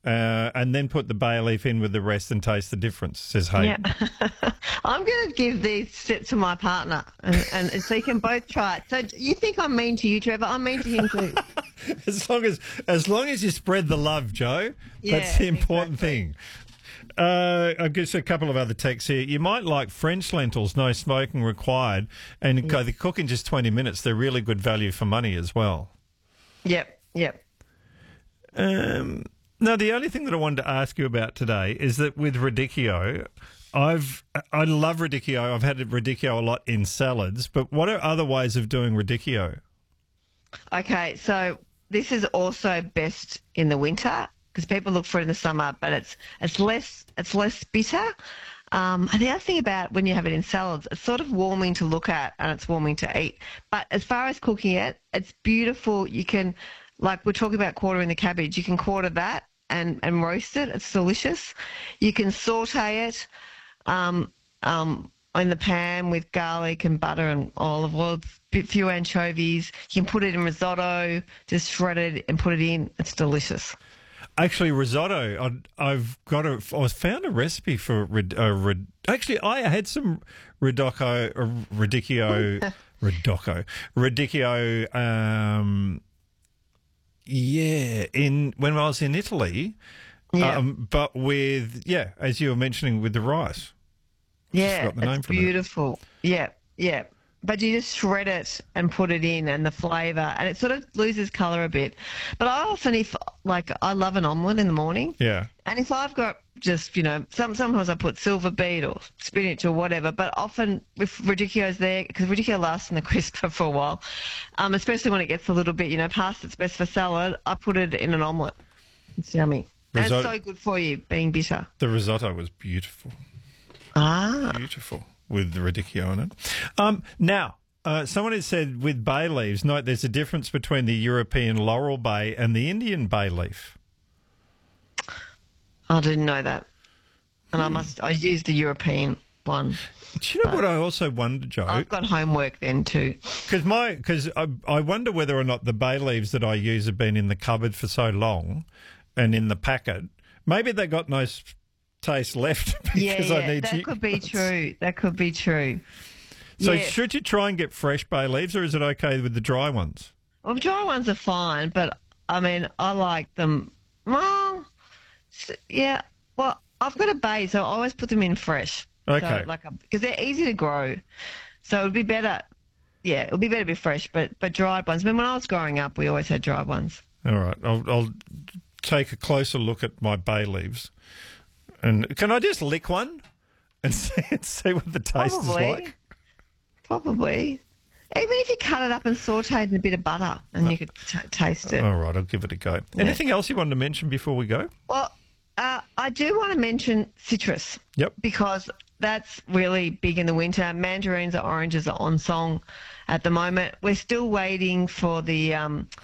and then put the bay leaf in with the rest and taste the difference, says Hayden. Yeah. I'm going to give these to my partner and so you can both try it. So you think I'm mean to you, Trevor? I'm mean to him too. As long as you spread the love, Joe, Yeah, that's the important exactly. thing. I guess a couple of other texts here. You might like French lentils, no smoking required, and they cook in just 20 minutes. They're really good value for money as well. Yep. Now, the only thing that I wanted to ask you about today is that with radicchio, I love radicchio. I've had radicchio a lot in salads, but what are other ways of doing radicchio? Okay, so this is also best in the winter because people look for it in the summer, but it's less bitter. And the other thing about when you have it in salads, it's sort of warming to look at and it's warming to eat. But as far as cooking it, it's beautiful. You can, like we're talking about quartering the cabbage, you can quarter that and roast it. It's delicious. You can saute it in the pan with garlic and butter and olive oil, a few anchovies. You can put it in risotto, just shred it and put it in. It's delicious. Actually, risotto. I found a recipe for actually, I had some radicchio. When I was in Italy, but with as you were mentioning, with the rice. Yeah, Forgot the name it's for it. beautiful. Yeah. But you just shred it and put it in and the flavour, and it sort of loses colour a bit. But I often, I love an omelette in the morning. Yeah. And if I've got just, sometimes I put silver beet or spinach or whatever, but often if radicchio's there, because radicchio lasts in the crisper for a while, especially when it gets a little bit, past its best for salad, I put it in an omelette. It's yummy. And it's so good for you, being bitter. The risotto was beautiful. Beautiful with the radicchio in it. Now, someone has said with bay leaves, note there's a difference between the European laurel bay and the Indian bay leaf. I didn't know that. And I used the European one. Do you know what I also wonder, Joe? I've got homework then too. Because I wonder whether or not the bay leaves that I use have been in the cupboard for so long and in the packet. Maybe they got no taste left because I need to. That could be true. That could be true. So should you try and get fresh bay leaves, or is it okay with the dry ones? Well, the dry ones are fine, but I mean, I like them. Well, yeah. Well, I've got a bay, so I always put them in fresh. Okay. So, because they're easy to grow, so it would be better. Yeah, it would be better to be fresh, but dried ones. I mean, when I was growing up, we always had dried ones. All right, I'll take a closer look at my bay leaves. And can I just lick one and see what the taste is like? Probably. Even if you cut it up and saute it in a bit of butter and you could taste it. All right, I'll give it a go. Yeah. Anything else you wanted to mention before we go? Well, I do want to mention citrus. Yep. Because that's really big in the winter. Mandarins or oranges are on song at the moment. We're still waiting for the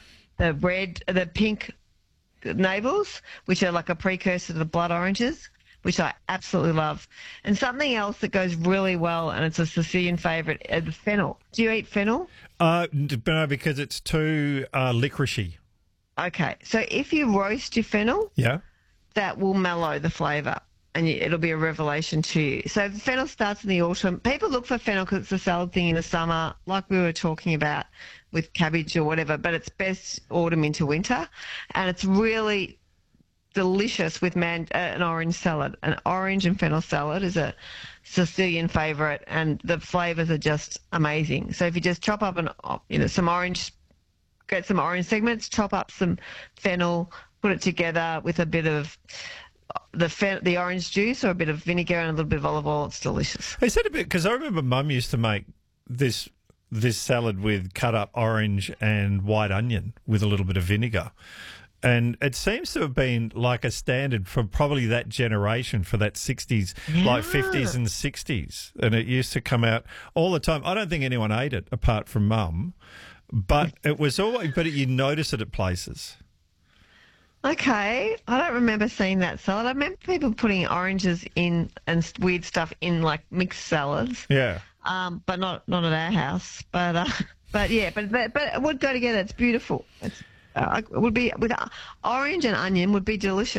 pink navels, which are like a precursor to the blood oranges, which I absolutely love. And something else that goes really well, and it's a Sicilian favourite, is fennel. Do you eat fennel? No, because it's too licoricey. Okay, so if you roast your fennel, that will mellow the flavour, and it'll be a revelation to you. So fennel starts in the autumn. People look for fennel because it's a salad thing in the summer, like we were talking about with cabbage or whatever, but it's best autumn into winter, and it's really delicious with an orange salad. An orange and fennel salad is a Sicilian favourite, and the flavours are just amazing. So if you just chop up some orange, get some orange segments, chop up some fennel, put it together with a bit of the orange juice or a bit of vinegar and a little bit of olive oil. It's delicious. Is that a bit? Because I remember Mum used to make this salad with cut up orange and white onion with a little bit of vinegar. And it seems to have been like a standard for probably that generation, for that 60s, like 50s and 60s. And it used to come out all the time. I don't think anyone ate it apart from Mum, but it was always, but you notice it at places. Okay. I don't remember seeing that salad. I remember people putting oranges in and weird stuff in like mixed salads. Yeah. But not at our house. But it would go together. It's beautiful. It would be with orange and onion would be delicious.